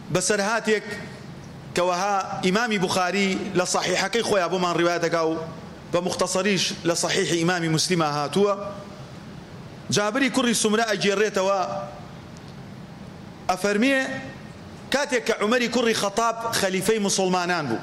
بسرهاتك كوها إمام بخاري لصحيح كي خويا أبو من روايتك أو بمختصريش لصحيح إمام مسلم هاتوا جابري كري سمراء جيريتوا أفرمي كاتك عمري كري خطاب خليفي مسلمانان بو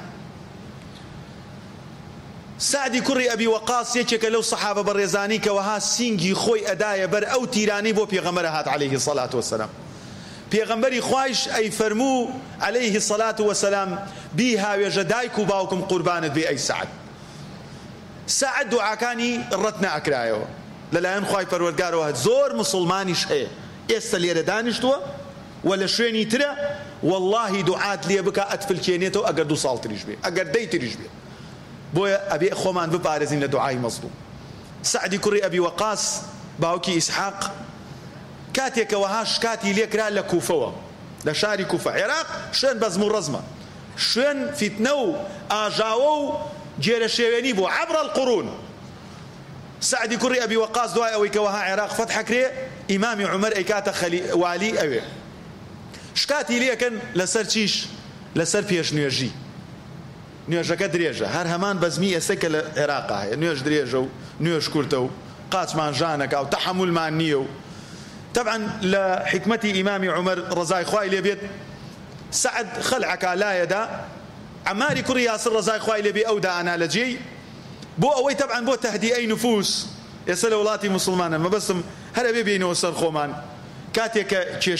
سعدي كري أبي وقاص يتشك لو صحابة بريزاني كوها سينجي خوي أدايا بر أو تيراني بو بيغمرهات عليه الصلاة والسلام پێغەمبەری خوایش ئەی فەرموو عليه الصلاة والسلام بی هاوێژە دایک و باوکم قوربانت بێ ئەی سعد. سعد دوعاکانی ڕەت نەئەکرایەوە لەلایەن خوای پەروەردگارەوە زۆر مسڵمانیش هەیە ئێستا لێرە دانیشتووە و لە شوێنی ترە واللهی دوعات لێ بکە ئەتفلکێنێتەوە ئەگەر 2 ساڵ تریش بێ ئەگەر 10 تریش بێ. بۆیە ئەبێ خۆمان بپارێزین لە دوعای مەزلوم. سعدی کوڕی ئەبی وەقاس باوکی ئیسحاق کاتێکەوەها شکاتی لێکرا لە کوفەوە لە شاری کوفە عێراق شوێن بەزم و ڕەزمە شوێن فیتنە و ئاژاوە و جێرە شێوێنی بوو عەبرە القورون. سعدی کوڕی ئەبی وەقاس دوای ئەوەی کەوەها عێراق فەتحەکرێ ئیمامی عومەر ئەیکاتە والی ئەوێ شکاتی لێکن لەسەر چیش لەسەر پێشنوێژی. نوێژەکە درێژە هەر هەمان بەزمی ئێستا کە لە عێراقا هەیە نوێژ درێژە و نوێژ کورتە و قاچمان ژانەکە و تەحەموولمان نییە و طبعا لحكمة إمام عمر رضاي خوای لێ بێت سعد خلعك لا يدا عماري كري ياسر رضاي خوای لێ بێ ئەو دانا لە جێی بۆ ئەوەی طبعا بۆ تهدئەی نفوس ئێستا لە وڵاتی مسلمانە مەبەستم هەر ئەبێ بێنەوە سەر خۆمان کاتێک کە